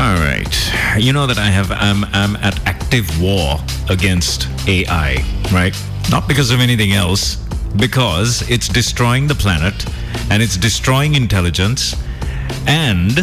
All right. You know that I'm at active war against AI, right? Not because of anything else, because it's destroying the planet and it's destroying intelligence, and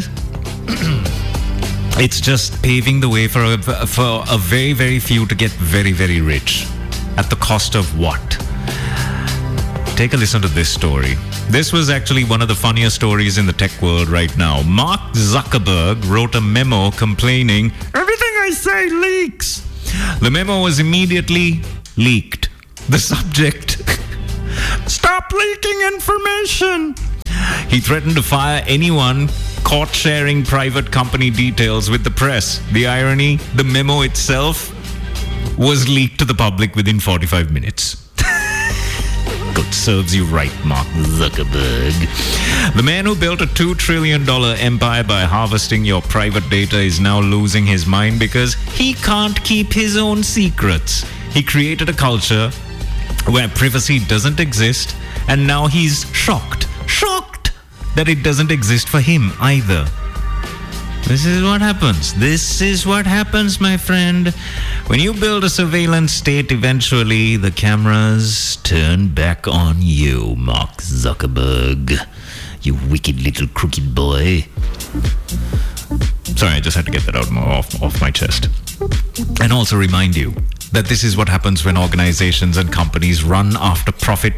it's just paving the way for a very, very few to get very, very rich. At the cost of what? Take a listen to this story. This was actually one of the funniest stories in the tech world right now. Mark Zuckerberg wrote a memo complaining, "Everything I say leaks." The memo was immediately leaked. The subject, "Stop leaking information." He threatened to fire anyone caught sharing private company details with the press. The irony, the memo itself was leaked to the public within 45 minutes. Good, serves you right, Mark Zuckerberg. The man who built a $2 trillion empire by harvesting your private data is now losing his mind because he can't keep his own secrets. He created a culture where privacy doesn't exist, and now he's shocked that it doesn't exist for him either. This is what happens. This is what happens, my friend. When you build a surveillance state, eventually the cameras turn back on you, Mark Zuckerberg. You wicked little crooked boy. Sorry, I just had to get that out off my chest. And also remind you that this is what happens when organizations and companies run after profit.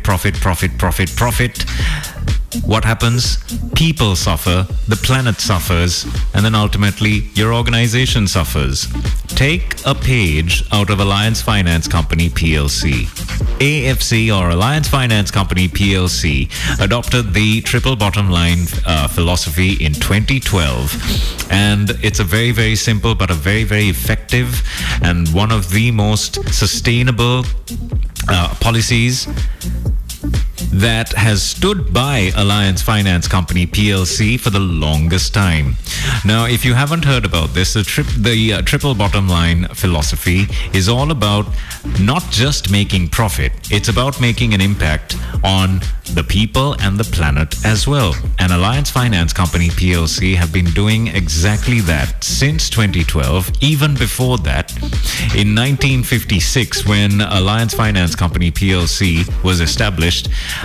What happens? People suffer, the planet suffers, and then ultimately your organization suffers. Take a page out of Alliance Finance Company PLC. AFC, or Alliance Finance Company PLC, adopted the triple bottom line philosophy in 2012. And it's a very, very simple but a very, very effective and one of the most sustainable policies that has stood by Alliance Finance Company PLC for the longest time. Now, if you haven't heard about this, the triple bottom line philosophy is all about not just making profit, it's about making an impact on the people and the planet as well. And Alliance Finance Company PLC have been doing exactly that since 2012. Even before that, in 1956, when Alliance Finance Company PLC was established,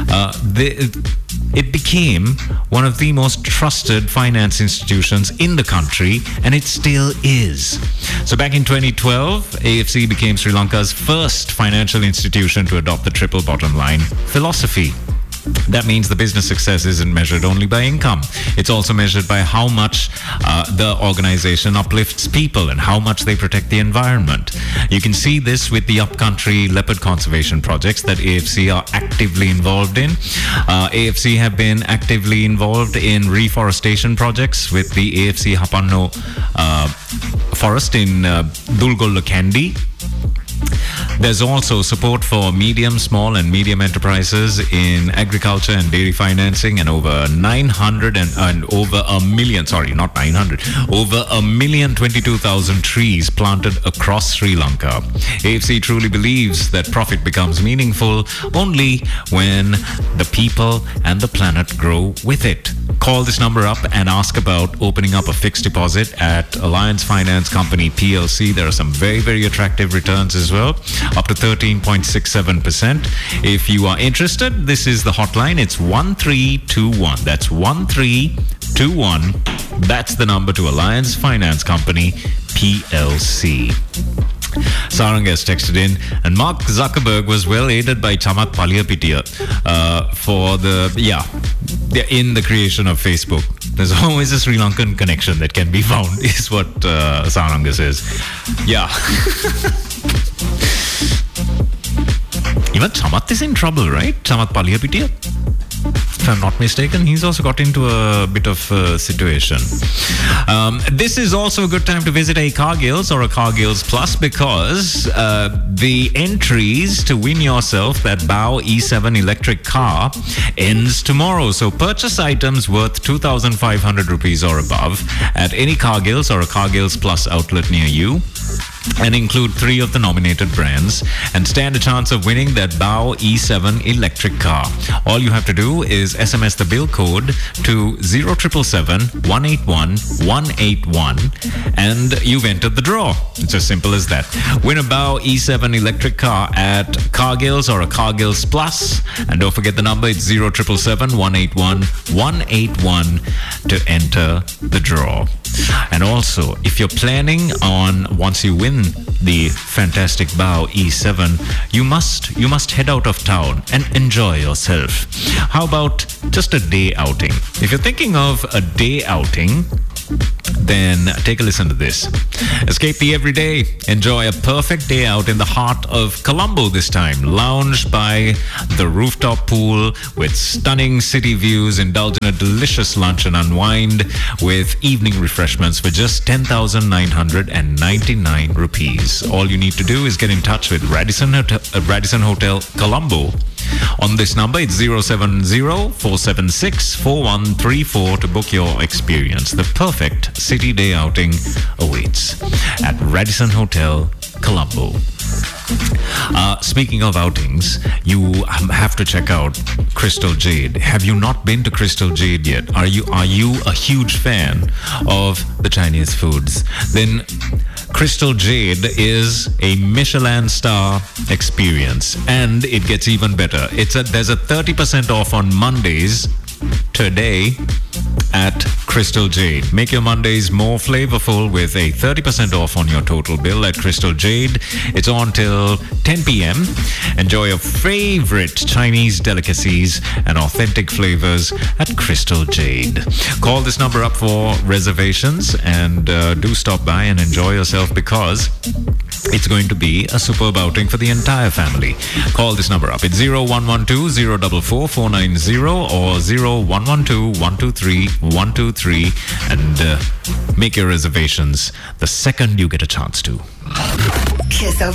it became one of the most trusted finance institutions in the country, and it still is. So back in 2012, AFC became Sri Lanka's first financial institution to adopt the triple bottom line philosophy. That means the business success isn't measured only by income. It's also measured by how much the organization uplifts people and how much they protect the environment. You can see this with the upcountry leopard conservation projects that AFC are actively involved in. AFC have been actively involved in reforestation projects with the AFC Hapanno forest in Dulgolla Kandy. There's also support for medium, small and medium enterprises in agriculture and dairy financing, and over 1,022,000 trees planted across Sri Lanka. AFC truly believes that profit becomes meaningful only when the people and the planet grow with it. Call this number up and ask about opening up a fixed deposit at Alliance Finance Company PLC. There are some very, very attractive returns as well, up to 13.67%. If you are interested, this is the hotline. It's 1321. That's 1321. That's the number to Alliance Finance Company PLC. Sarang has texted in, and Mark Zuckerberg was well aided by Chamath Palihapitiya in the creation of Facebook. There's always a Sri Lankan connection that can be found, is what Saranga says. Yeah. Even Chamath is in trouble, right? Chamath Palihapitiya? If I'm not mistaken, he's also got into a bit of a situation. This is also a good time to visit a Cargills or a Cargills Plus, because the entries to win yourself that BAO E7 electric car ends tomorrow. So purchase items worth 2,500 rupees or above at any Cargills or a Cargills Plus outlet near you. and include 3 of the nominated brands and stand a chance of winning that BAO E7 electric car. All you have to do is SMS the bill code to 0777 181 181 and you've entered the draw. It's as simple as that. Win a BAO E7 electric car at Cargill's or a Cargill's Plus, and don't forget the number, it's 0777 181 181 to enter the draw. And also, if you're planning on, once you win the fantastic BAO E7, you must head out of town and enjoy yourself. How about just a day outing? If you're thinking of a day outing, then take a listen to this. Escape the everyday. Enjoy a perfect day out in the heart of Colombo this time. Lounge by the rooftop pool with stunning city views. Indulge in a delicious lunch and unwind with evening refreshments for just 10,999 rupees. All you need to do is get in touch with Radisson Hotel Colombo. On this number, it's 070-476-4134 to book your experience. The perfect city day outing awaits at Radisson Hotel, Colombo. Speaking of outings, you have to check out Crystal Jade. Have you not been to Crystal Jade yet? Are you a huge fan of the Chinese foods? Then Crystal Jade is a Michelin star experience, and it gets even better. There's a 30% off on Mondays today at Crystal Jade. Make your Mondays more flavorful with a 30% off on your total bill at Crystal Jade. It's on till 10 p.m. Enjoy your favorite Chinese delicacies and authentic flavors at Crystal Jade. Call this number up for reservations and do stop by and enjoy yourself, because it's going to be a superb outing for the entire family. Call this number up. It's 0112-044-490 or 0112-123-123 and make your reservations the second you get a chance to. Kiss